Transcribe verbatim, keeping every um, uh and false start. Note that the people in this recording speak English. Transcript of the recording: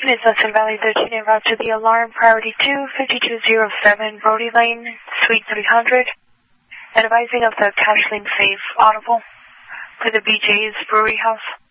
It is Hudson Valley thirteen en route to the alarm, priority two, fifty-two oh seven, Brody Lane, Suite three hundred. Advising of the Cashling Safe Audible for the B J's Brewery House.